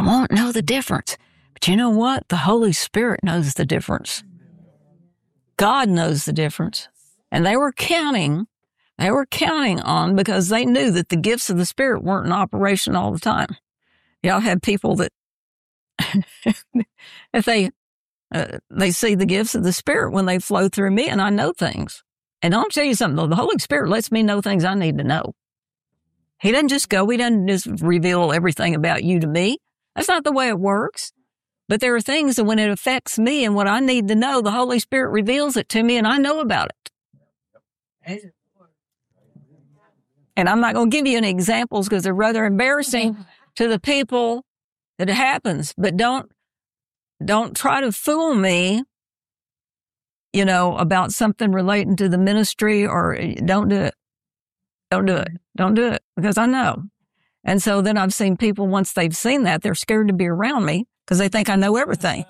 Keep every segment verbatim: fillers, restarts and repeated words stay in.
you won't know the difference. But you know what? The Holy Spirit knows the difference. God knows the difference. And they were counting, they were counting on, because they knew that the gifts of the Spirit weren't in operation all the time. Y'all had people that, if they, uh, they see the gifts of the Spirit when they flow through me, and I know things. And I'll tell you something, the Holy Spirit lets me know things I need to know. He doesn't just go, he doesn't just reveal everything about you to me. That's not the way it works. But there are things that when it affects me and what I need to know, the Holy Spirit reveals it to me and I know about it. And I'm not going to give you any examples because they're rather embarrassing to the people that it happens. But don't, don't try to fool me, you know, about something relating to the ministry, or don't do it. Don't do it. Don't do it, because I know. And so then I've seen people, once they've seen that, they're scared to be around me because they think I know everything.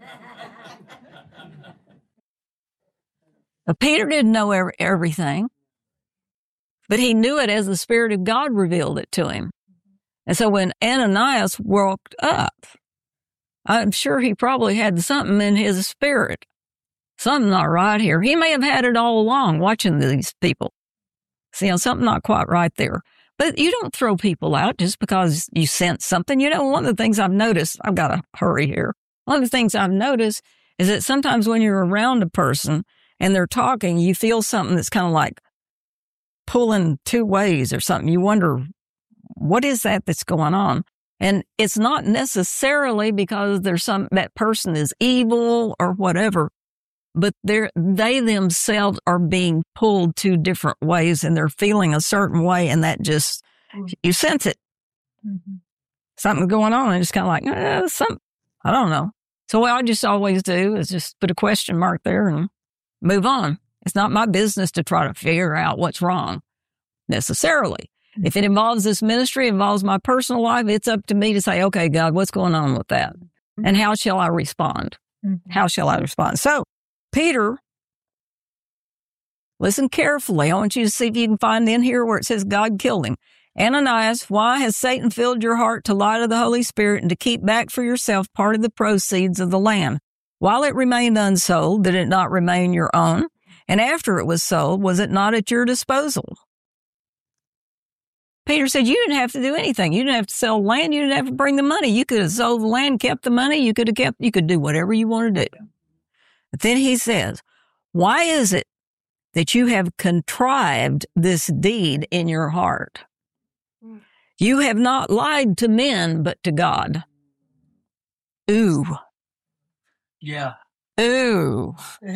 Now, Peter didn't know every, everything, but he knew it as the Spirit of God revealed it to him. And so when Ananias walked up, I'm sure he probably had something in his spirit. Something not right here. He may have had it all along watching these people. See, you know, something not quite right there. But you don't throw people out just because you sense something. You know, one of the things I've noticed, I've got to hurry here. One of the things I've noticed is that sometimes when you're around a person and they're talking, you feel something that's kind of like pulling two ways or something. You wonder, what is that that's going on? And it's not necessarily because there's some, that person is evil or whatever, but they're, they themselves are being pulled two different ways and they're feeling a certain way, and that just, you sense it. Mm-hmm. Something's going on, and it's kind of like, eh, some, I don't know. So what I just always do is just put a question mark there and move on. It's not my business to try to figure out what's wrong necessarily. Mm-hmm. If it involves this ministry, involves my personal life, it's up to me to say, okay, God, what's going on with that? Mm-hmm. And how shall I respond? Mm-hmm. How shall I respond? So Peter, listen carefully. I want you to see if you can find in here where it says God killed him. Ananias, why has Satan filled your heart to lie to the Holy Spirit and to keep back for yourself part of the proceeds of the land? While it remained unsold, did it not remain your own? And after it was sold, was it not at your disposal? Peter said, you didn't have to do anything. You didn't have to sell land. You didn't have to bring the money. You could have sold the land, kept the money. You could have kept, you could do whatever you want to do. But then he says, why is it that you have contrived this deed in your heart? You have not lied to men, but to God. Ooh. Yeah. Ooh.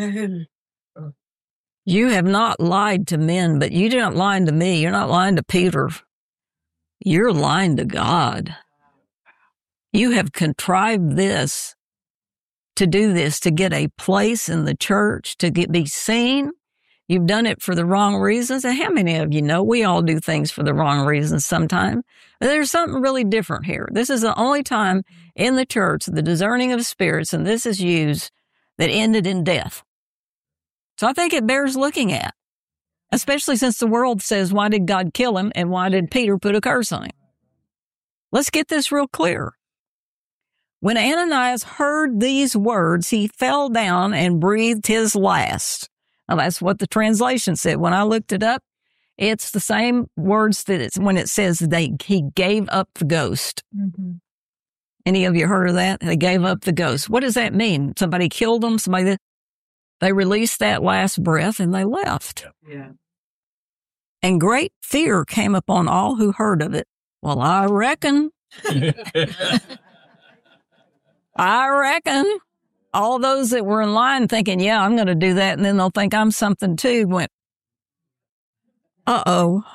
You have not lied to men, but you're not lying to me. You're not lying to Peter. You're lying to God. You have contrived this, to do this, to get a place in the church, to get be seen. You've done it for the wrong reasons. And how many of you know we all do things for the wrong reasons sometimes? There's something really different here. This is the only time in the church, the discerning of spirits, and this is used, that ended in death. So I think it bears looking at, especially since the world says, why did God kill him? And why did Peter put a curse on him? Let's get this real clear. When Ananias heard these words, he fell down and breathed his last. Now, that's what the translation said. When I looked it up, it's the same words that it's when it says they he gave up the ghost. Mm-hmm. Any of you heard of that? They gave up the ghost. What does that mean? Somebody killed them? Somebody that they released that last breath and they left. Yeah. And great fear came upon all who heard of it. Well, I reckon. I reckon all those that were in line thinking, yeah, I'm going to do that, and then they'll think I'm something too, went, uh-oh,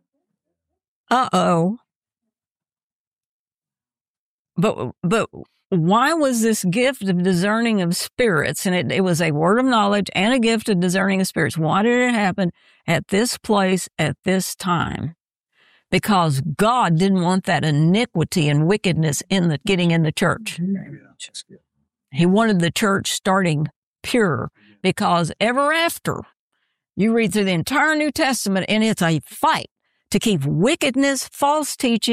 uh-oh. But, but why was this gift of discerning of spirits, and it, it was a word of knowledge and a gift of discerning of spirits, why did it happen at this place at this time? Because God didn't want that iniquity and wickedness in the getting in the church. He wanted the church starting pure, because ever after, you read through the entire New Testament, and it's a fight to keep wickedness, false teaching,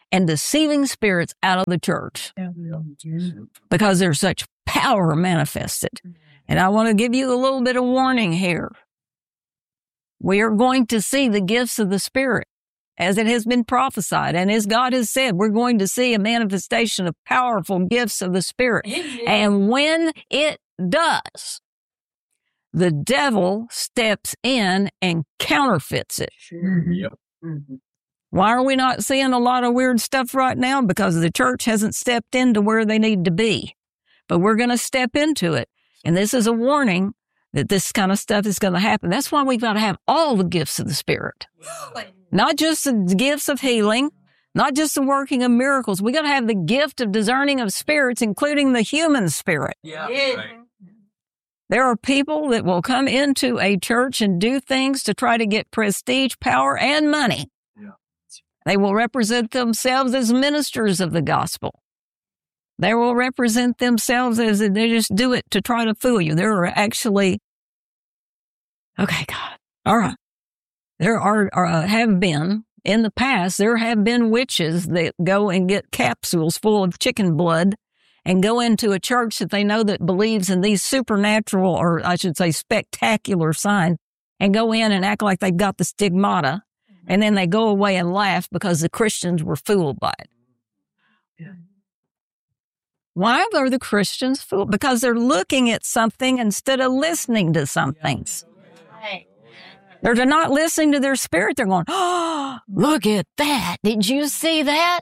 and deceiving spirits out of the church because there's such power manifested. And I want to give you a little bit of warning here. We are going to see the gifts of the Spirit as it has been prophesied. And as God has said, we're going to see a manifestation of powerful gifts of the Spirit. And when it does, the devil steps in and counterfeits it. Yep. Why are we not seeing a lot of weird stuff right now? Because the church hasn't stepped into where they need to be. But we're going to step into it. And this is a warning that this kind of stuff is going to happen. That's why we've got to have all the gifts of the Spirit. Not just the gifts of healing, not just the working of miracles. We got to have the gift of discerning of spirits, including the human spirit. Yeah. Right. There are people that will come into a church and do things to try to get prestige, power, and money. Yeah. They will represent themselves as ministers of the gospel. They will represent themselves as they just do it to try to fool you. There are actually, okay, God, all right. There are, are uh, have been, in the past, there have been witches that go and get capsules full of chicken blood and go into a church that they know that believes in these supernatural, or I should say spectacular signs, and go in and act like they've got the stigmata, and then they go away and laugh because the Christians were fooled by it. Yeah. Why are the Christians fooled? Because they're looking at something instead of listening to something. They're not listening to their spirit. They're going, oh, look at that. Did you see that?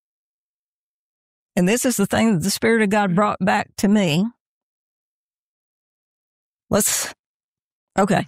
And this is the thing that the Spirit of God brought back to me. Let's, okay.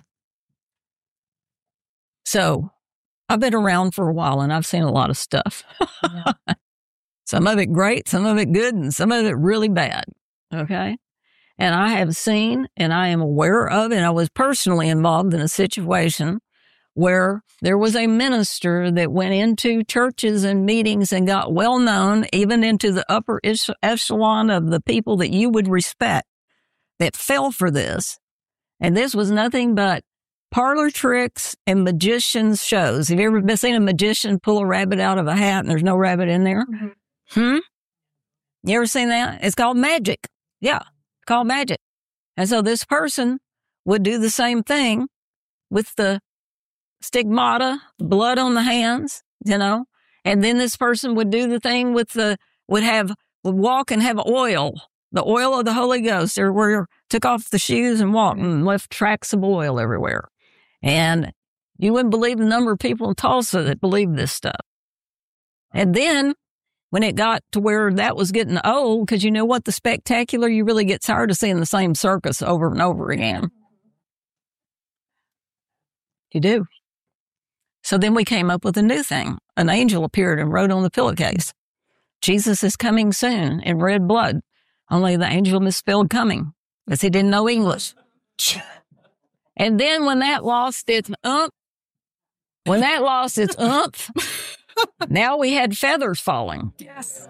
So I've been around for a while and I've seen a lot of stuff. Yeah. Some of it great, some of it good, and some of it really bad. Okay. And I have seen, and I am aware of, and I was personally involved in a situation where there was a minister that went into churches and meetings and got well known, even into the upper echelon of the people that you would respect, that fell for this. And this was nothing but parlor tricks and magicians' shows. Have you ever been seen a magician pull a rabbit out of a hat and there's no rabbit in there? Mm-hmm. Hmm? You ever seen that? It's called magic. Yeah. Called magic. And so this person would do the same thing with the stigmata, blood on the hands, you know, and then this person would do the thing with the, would have, would walk and have oil, the oil of the Holy Ghost, or where took off the shoes and walked and left tracks of oil everywhere. And you wouldn't believe the number of people in Tulsa that believed this stuff. And then when it got to where that was getting old, because you know what, the spectacular, you really get tired of seeing the same circus over and over again. You do. So then we came up with a new thing. An angel appeared and wrote on the pillowcase, Jesus is coming soon, in red blood. Only the angel misspelled coming because he didn't know English. And then when that lost its umph, when that lost its umph, now we had feathers falling. Yes.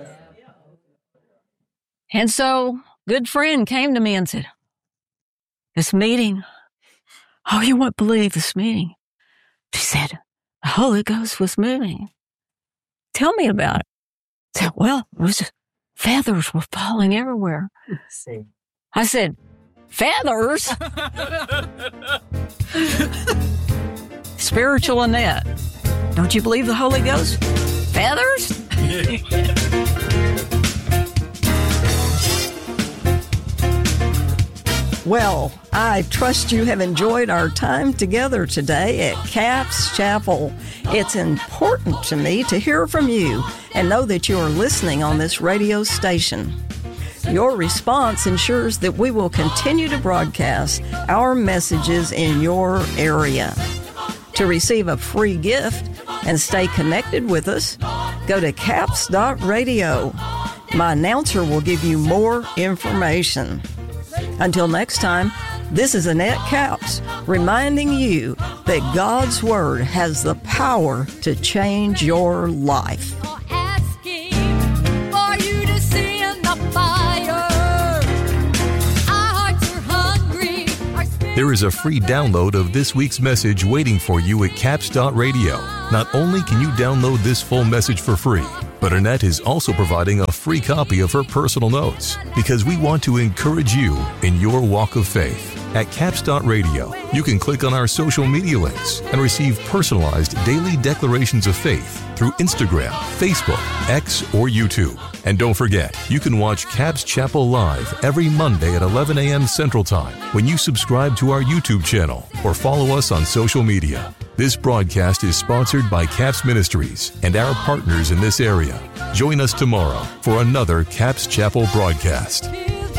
And so, good friend came to me and said, this meeting, oh, you won't believe this meeting. She said, the Holy Ghost was moving. Tell me about it. I said, well, it was just, feathers were falling everywhere. I said, feathers? Spiritual Annette. Don't you believe the Holy Ghost? Feathers? Well, I trust you have enjoyed our time together today at Capps Chapel. It's important to me to hear from you and know that you are listening on this radio station. Your response ensures that we will continue to broadcast our messages in your area. To receive a free gift and stay connected with us, go to capps dot radio. My announcer will give you more information. Until next time, this is Annette Capps reminding you that God's Word has the power to change your life. Asking for you to send the fire. Our hearts are hungry, our spirits There is a free download of this week's message waiting for you at caps dot radio. Not only can you download this full message for free, but Annette is also providing a free copy of her personal notes because we want to encourage you in your walk of faith. At caps dot radio, you can click on our social media links and receive personalized daily declarations of faith through Instagram, Facebook, X, or YouTube. And don't forget, you can watch Caps Chapel live every Monday at eleven a.m. Central Time when you subscribe to our YouTube channel or follow us on social media. This broadcast is sponsored by Caps Ministries and our partners in this area. Join us tomorrow for another Caps Chapel broadcast.